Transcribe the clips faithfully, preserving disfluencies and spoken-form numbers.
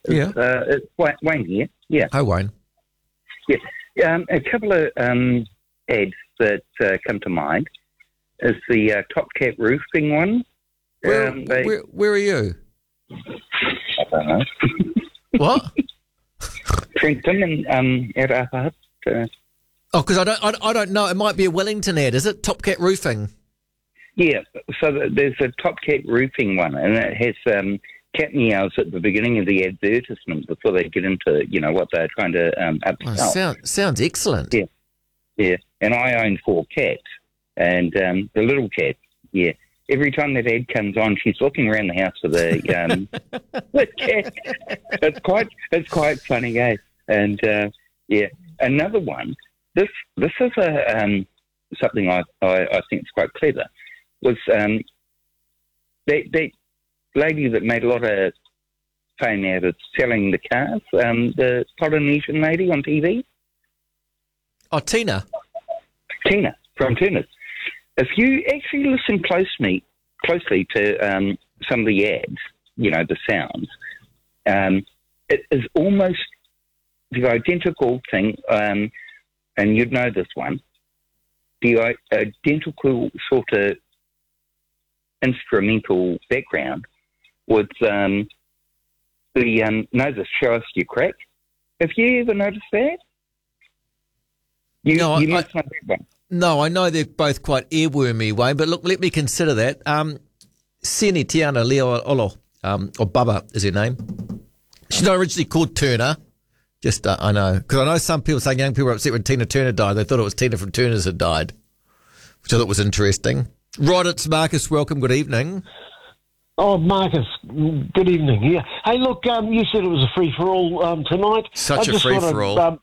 Yeah. Uh, it's Wayne Wayne here. Yeah. Hi, Wayne. Yeah. Um, a couple of um, ads that uh, come to mind is the uh, Top Cat roofing one. Where, Um, they, where, where are you? I don't know. What? Trenton and um, at Upper Hutt. Uh, Oh, because I don't, I, I don't know. It might be a Wellington ad, is it? Top Cat Roofing. yeah. So th- there's a Top Cat roofing one, and it has um, cat meows at the beginning of the advertisement before they get into, you know, what they're trying to um, Oh, upsell. sound, sounds excellent. Yeah. Yeah, and I own four cats, and um, the little cat, yeah. Every time that ad comes on, she's looking around the house for the, um, the cat. It's quite, it's quite funny, eh? And uh, yeah, another one. This, this is a um, something I, I, I think is quite clever. Was um, that that lady that made a lot of fame out of selling the cars, um, the Polynesian lady on T V. Oh, Tina. Tina from Turners. If you actually listen closely, closely to um, some of the ads, you know, the sounds, um, it is almost the identical thing, um, and you'd know this one, the identical sort of instrumental background with um, the, um, know the show us your crack. Have you ever noticed that? You, No, you I- must know that one. No, I know they're both quite earwormy, Wayne, but look, let me consider that. Um, Seni Tiana Leo Olo, um, or Bubba is her name. She's not originally called Turner. Just, uh, I know. Because I know some people saying young people were upset when Tina Turner died. They thought it was Tina from Turner's had died, which I thought was interesting. Rod, it's Marcus. Welcome. Good evening. Oh, Marcus, good evening. Yeah. Hey, look, um, you said it was a free-for-all um, tonight. Such I a just wanna, free-for-all. Um,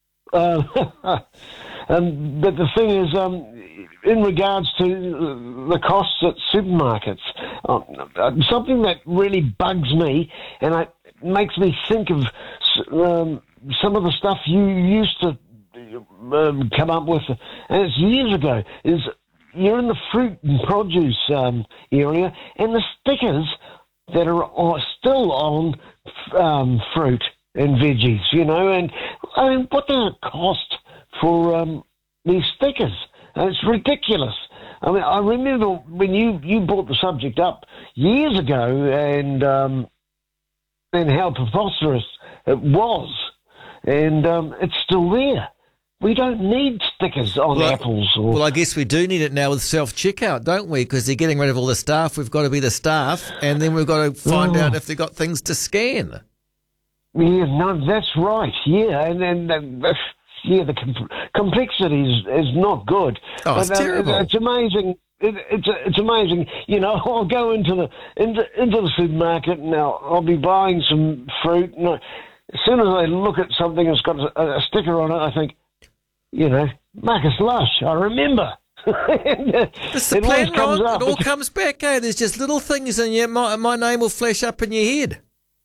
uh, um, but the thing is, um, in regards to the costs at supermarkets, um, something that really bugs me and it makes me think of um, some of the stuff you used to um, come up with, and it's years ago, is you're in the fruit and produce um, area, and the stickers that are on, still on um, fruit and veggies, you know, and I mean, what does it cost for um, these stickers? And it's ridiculous. I mean, I remember when you, you brought the subject up years ago, and um, and how preposterous it was, and um, it's still there. We don't need stickers on Well, apples. Or, Well, I guess we do need it now with self-checkout, don't we? Because they're getting rid of all the staff. We've got to be the staff, and then we've got to find Oh. out if they've got things to scan. Yeah, no, that's right. Yeah, and then uh, yeah, the com- complexity is, is not good. Oh, it's But, uh, terrible. It's amazing. It, it's it's amazing. You know, I'll go into the into into the supermarket now. I'll be buying some fruit, and I, as soon as I look at something that's got a, a sticker on it, I think, you know, Marcus Lush. I remember. It's the it plan, always comes Rod. up. It all It's- comes back, eh? There's just little things, and yet my, my name will flash up in your head.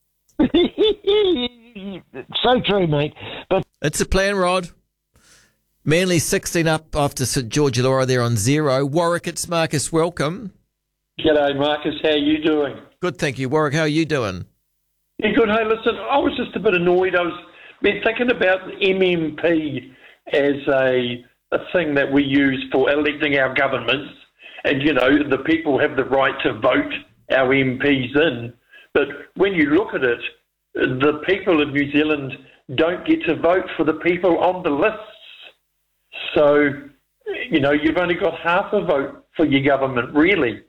So true, mate. But It's a plan, Rod. Manly sixteen up after St George Illawarra there on zero. Warwick, it's Marcus. Welcome. G'day, Marcus. How you doing? Good, thank you. Warwick, how are you doing? Yeah, good. Hey, listen, I was just a bit annoyed. I was been thinking about the M M P as a a thing that we use for electing our governments, and you know the people have the right to vote our M Ps in. But when you look at it, the people of New Zealand don't get to vote for the people on the lists. So, you know, you've only got half a vote for your government, really.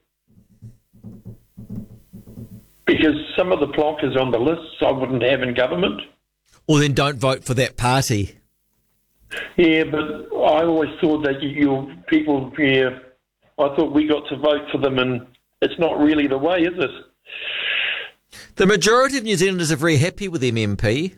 Because some of the plonkers on the lists I wouldn't have in government. Or then don't vote for that party. Yeah, but I always thought that your people here, I thought we got to vote for them, and it's not really the way, is it? The majority of New Zealanders are very happy with M M P.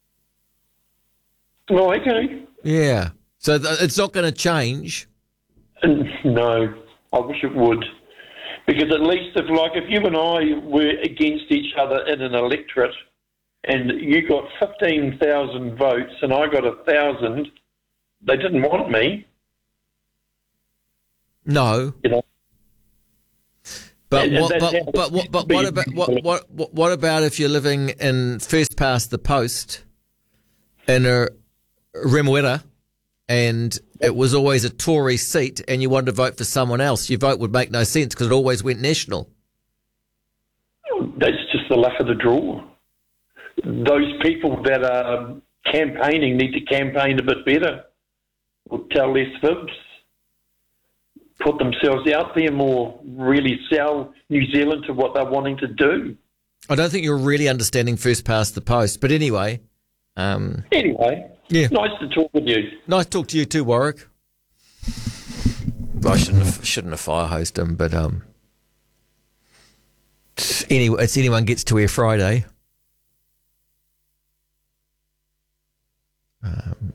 Oh, okay. Yeah. So th- it's not going to change. No, I wish it would. Because at least if, like, if you and I were against each other in an electorate and you got fifteen thousand votes and I got one thousand, they didn't want me, No. you know. But And- and what, that's but, how but, what, but what it about used to what, be. what what what about if you're living in first past the post in a Remuera and it was always a Tory seat and you wanted to vote for someone else? Your vote would make no sense because it always went national. That's just the luck of the draw. Those people that are campaigning need to campaign a bit better, or tell less fibs, put themselves out there more, really sell New Zealand to what they're wanting to do. I don't think you're really understanding first past the post, but anyway. Um, Anyway, Yeah. nice to talk with you. Nice to talk to you too, Warwick. I shouldn't have, shouldn't have fire hosed him, but um, any, it's anyone gets to Air Friday. Um,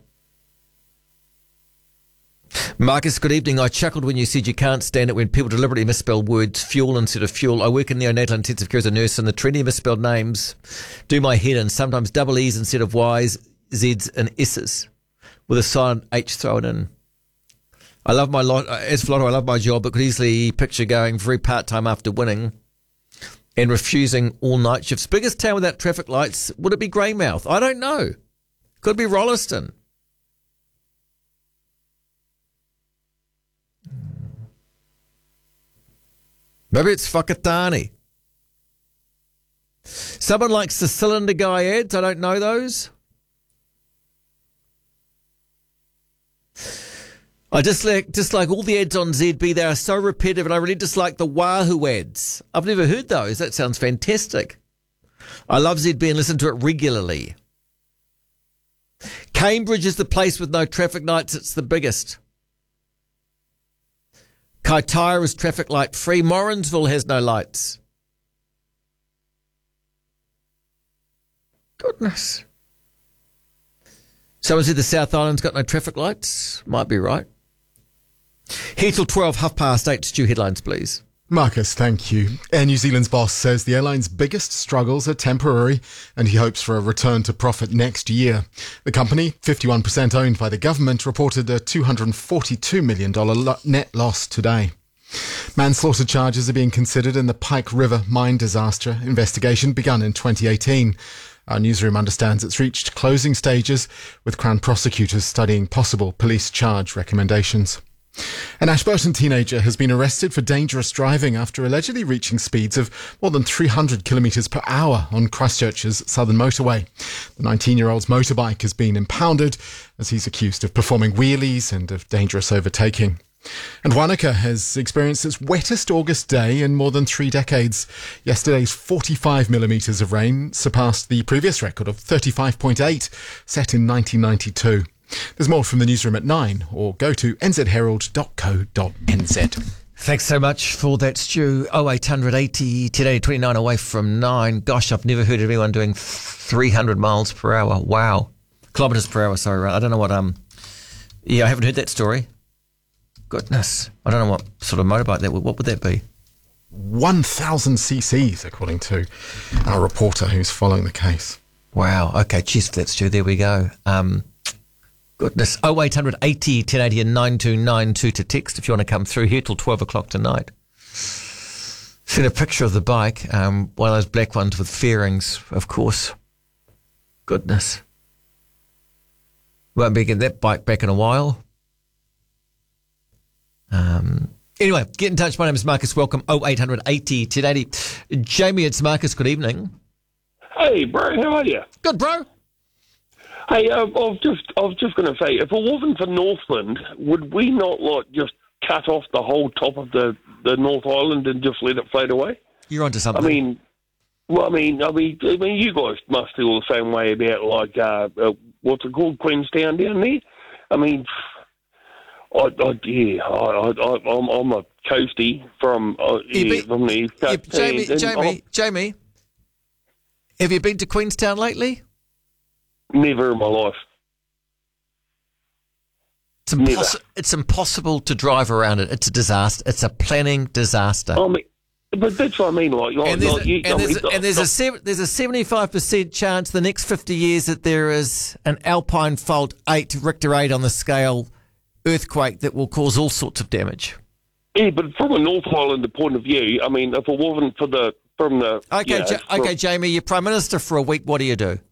Marcus, good evening. I chuckled when you said you can't stand it when people deliberately misspell words, fuel instead of fuel. I work in neonatal intensive care as a nurse, and the trendy misspelled names do my head in. Sometimes double E's instead of Y's, Z's, and S's, with a silent H thrown in. I love my lot as Flotto. I love my job, but could easily picture going very part time after winning and refusing all night shifts. Biggest town without traffic lights? Would it be Greymouth? I don't know. Could be Rolleston. Maybe it's Whakatane. Someone likes the cylinder guy ads. I don't know those. I dislike, dislike all the ads on Z B. They are so repetitive, and I really dislike the Wahoo ads. I've never heard those. That sounds fantastic. I love Z B and listen to it regularly. Cambridge is the place with no traffic lights. It's the biggest. Kaitaia is traffic light free. Morrinsville has no lights. Goodness. Someone said the South Island's got no traffic lights. Might be right. Here till twelve, half past eight. Stu, headlines, please. Marcus, thank you. Air New Zealand's boss says the airline's biggest struggles are temporary and he hopes for a return to profit next year. The company, fifty-one percent owned by the government, reported a two hundred forty-two million dollars lo- net loss today. Manslaughter charges are being considered in the Pike River mine disaster investigation begun in twenty eighteen. Our newsroom understands it's reached closing stages, with Crown prosecutors studying possible police charge recommendations. An Ashburton teenager has been arrested for dangerous driving after allegedly reaching speeds of more than three hundred kilometres per hour on Christchurch's southern motorway. The nineteen-year-old's motorbike has been impounded as he's accused of performing wheelies and of dangerous overtaking. And Wanaka has experienced its wettest August day in more than three decades. Yesterday's forty-five millimetres of rain surpassed the previous record of thirty-five point eight, set in nineteen ninety-two. There's more from the newsroom at nine, or go to n z herald dot co dot n z. Thanks so much for that, Stu. oh eight hundred eighty, today twenty-nine away from nine. Gosh, I've never heard of anyone doing three hundred miles per hour. Wow. Kilometres per hour, sorry. I don't know what, um, yeah, I haven't heard that story. Goodness. I don't know what sort of motorbike that would, what would that be? one thousand cc's, according to our reporter who's following the case. Wow. Okay, cheers for that, Stu. There we go. Um, goodness. oh eight hundred eighty, ten eighty and nine two nine two to text if you want to come through here till twelve o'clock tonight. Seen a picture of the bike, um, one of those black ones with fairings, of course. Goodness. Won't be getting that bike back in a while. Um, anyway, get in touch. My name is Marcus. Welcome. oh eight hundred eighty, ten eighty. Jamie, it's Marcus. Good evening. Hey, bro, how are you? Good, bro. Hey, uh, I was just, I was just going to say, if it wasn't for Northland, would we not like just cut off the whole top of the, the North Island and just let it fade away? You're onto something. I mean, well, I mean, I mean, I mean, you guys must feel the same way about like uh, uh, what's it called, Queenstown down there. I mean, I, I yeah, I, I, I'm, I'm a coastie from uh, You yeah, be- from the East Yeah, Coast. Jamie, and- and Jamie, I've Jamie, have you been to Queenstown lately? never in my life. It's, impos- it's impossible to drive around it. It's a disaster. It's a planning disaster. I mean, but that's what I mean. Like, like, and there's, like a, you, and I there's, mean, a, and there's a not- sev- there's a seventy-five percent chance the next fifty years that there is an Alpine Fault eight Richter eight on the scale earthquake that will cause all sorts of damage. Yeah, but from a North Islander point of view, I mean, if it wasn't for the from the Okay, you know, ja- from, okay, Jamie, you're Prime Minister for a week. What do you do?